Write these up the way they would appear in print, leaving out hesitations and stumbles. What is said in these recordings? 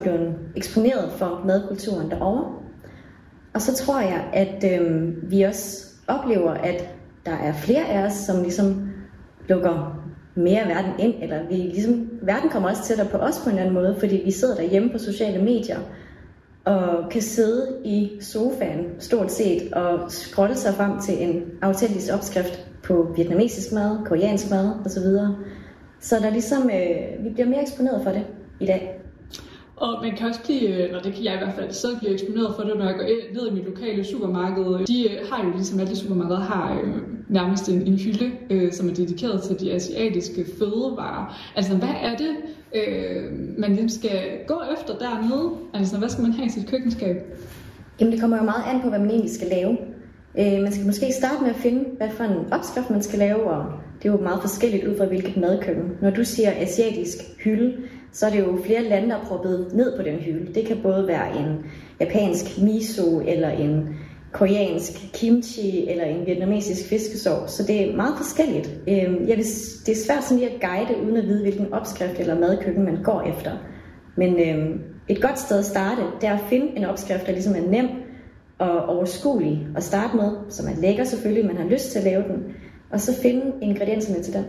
blevet eksponeret for madkulturen derovre. Og så tror jeg, at vi også oplever, at der er flere af os, som ligesom lukker mere verden ind, eller verden kommer også tættere på os på en anden måde, fordi vi sidder derhjemme på sociale medier, og kan sidde i sofaen stort set og scrolle sig frem til en autentisk opskrift på vietnamesisk mad, koreansk mad osv. Så der ligesom, vi bliver mere eksponeret for det i dag. Og man kan også blive, eller det kan jeg i hvert fald selv blive eksponeret for det, når jeg går ned i mit lokale supermarked. De har jo ligesom alle supermarkeder har nærmest en hylde, som er dedikeret til de asiatiske fødevarer. Altså hvad er det, man ligesom skal gå efter dernede? Altså hvad skal man have i sit køkkenskab? Jamen det kommer jo meget an på, hvad man egentlig skal lave. Man skal måske starte med at finde, hvad for en opskrift man skal lave, og det er jo meget forskelligt ud fra hvilket madkøkken. Når du siger asiatisk hylde, så er det jo flere lande, der er proppet ned på den hylde. Det kan både være en japansk miso, eller en koreansk kimchi, eller en vietnamesisk fiskesovs. Så det er meget forskelligt. Det er svært sådan lige at guide, uden at vide, hvilken opskrift eller madkøkken man går efter. Men et godt sted at starte, det er at finde en opskrift, der ligesom er nem og overskuelig at starte med, som er lækker selvfølgelig, man har lyst til at lave den, og så finde ingredienserne til den.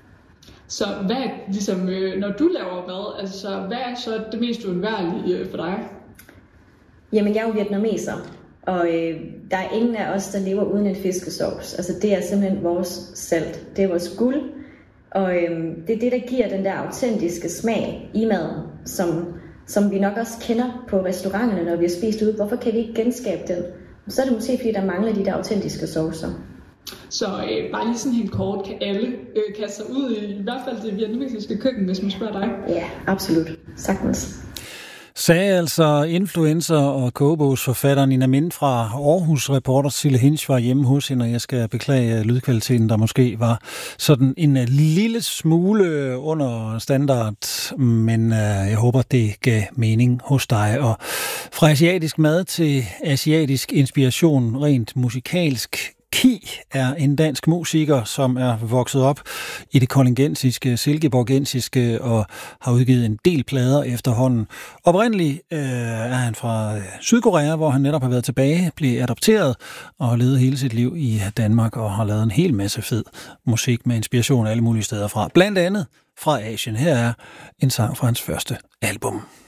Så hvad ligesom, når du laver mad, altså hvad er så det mest uundværlige for dig? Jamen jeg er jo vietnameser, og der er ingen af os, der lever uden en fiskesovs. Altså det er simpelthen vores salt, det er vores guld, og det er det, der giver den der autentiske smag i maden, som vi nok også kender på restauranterne, når vi har spist ude. Hvorfor kan vi ikke genskabe den? Så er det måske, fordi der mangler de der autentiske saucer. Så bare lige sådan helt kort, kan alle kaste sig ud i hvert fald det vietnamesiske køkken, hvis man spørger dig? Ja, absolut. Sagtens. Sagde altså influencer og kogebogsforfatter Nina Mind fra Aarhus. Reporter Sille Hinch var hjemme hos hende, og jeg skal beklage lydkvaliteten, der måske var sådan en lille smule under standard, men jeg håber, det gav mening hos dig. Og fra asiatisk mad til asiatisk inspiration rent musikalsk. Ki er en dansk musiker, som er vokset op i det koldingensiske, silkeborgensiske og har udgivet en del plader efterhånden. Oprindeligt er han fra Sydkorea, hvor han netop har været tilbage, blev adopteret og har levet hele sit liv i Danmark og har lavet en hel masse fed musik med inspiration alle mulige steder fra. Blandt andet fra Asien. Her er en sang fra hans første album.